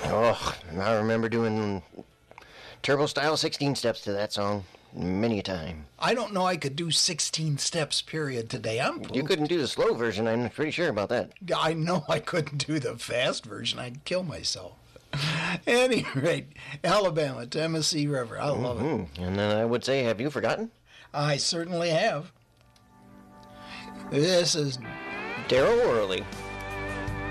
Oh, I remember doing turbo-style 16 steps to that song many a time. I don't know I could do 16 steps, period, today. I'm pooped. You couldn't do the slow version, I'm pretty sure about that. I know I couldn't do the fast version. I'd kill myself. At any rate, Alabama, Tennessee River. I love it. And then I would say, have you forgotten? I certainly have. This is Daryl Worley.